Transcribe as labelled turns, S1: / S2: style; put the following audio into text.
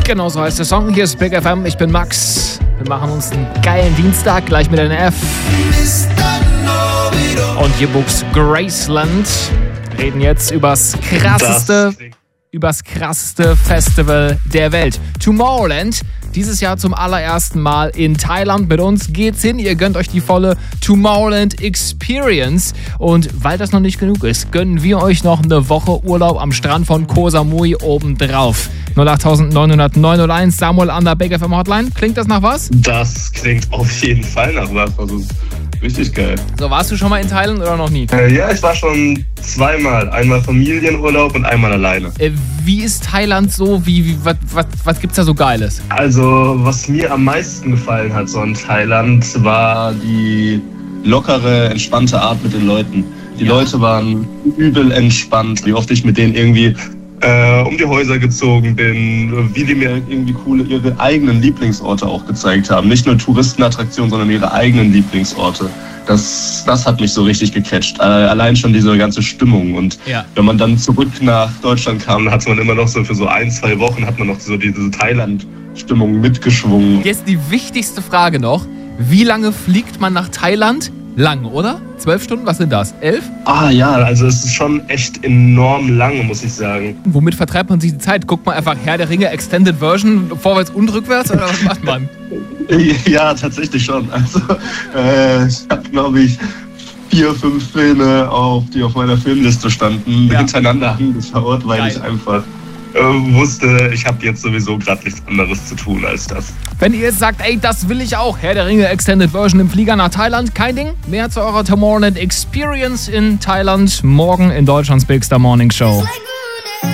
S1: Genau so heißt der Song. Hier ist Big FM, ich bin Max. Wir machen uns einen geilen Dienstag, gleich mit NF. Und hier Books Graceland reden jetzt übers krasseste Festival der Welt. Tomorrowland. Dieses Jahr zum allerersten Mal in Thailand. Mit uns geht's hin. Ihr gönnt euch die volle Tomorrowland Experience. Und weil das noch nicht genug ist, gönnen wir euch noch eine Woche Urlaub am Strand von Koh Samui obendrauf. 08900 Samuel an der Big FM Hotline. Klingt das nach was?
S2: Das klingt auf jeden Fall nach was. Also richtig geil.
S1: So, warst du schon mal in Thailand oder noch nie?
S2: Ja, ich war schon zweimal. Einmal Familienurlaub und einmal alleine.
S1: Wie ist Thailand so? Was gibt's da so Geiles?
S2: Also, was mir am meisten gefallen hat so in Thailand, war die lockere, entspannte Art mit den Leuten. Die Leute waren übel entspannt. Wie oft ich mit denen irgendwie um die Häuser gezogen bin, wie die mir irgendwie ihre eigenen Lieblingsorte auch gezeigt haben. Nicht nur Touristenattraktionen, sondern ihre eigenen Lieblingsorte. Das hat mich so richtig gecatcht. Allein schon diese ganze Stimmung. Und wenn man dann zurück nach Deutschland kam, hat man immer noch so für so 1-2 Wochen hat man noch so diese Thailand-Stimmung mitgeschwungen.
S1: Jetzt die wichtigste Frage noch. Wie lange fliegt man nach Thailand? Lang, oder? 12 Stunden? Was sind das? 11?
S2: Ja, also es ist schon echt enorm lang, muss ich sagen.
S1: Womit vertreibt man sich die Zeit? Guckt man einfach Herr der Ringe Extended Version vorwärts und rückwärts oder was macht man?
S2: Ja, tatsächlich schon. Also ich habe, glaube ich, 4-5 Filme, die auf meiner Filmliste standen, hintereinander angeschaut, weil ich einfach wusste, ich habe jetzt sowieso gerade nichts anderes zu tun als das.
S1: Wenn ihr jetzt sagt, ey, das will ich auch, Herr der Ringe Extended Version im Flieger nach Thailand, kein Ding. Mehr zu eurer Tomorrowland Experience in Thailand morgen in Deutschlands Big Star Morning Show.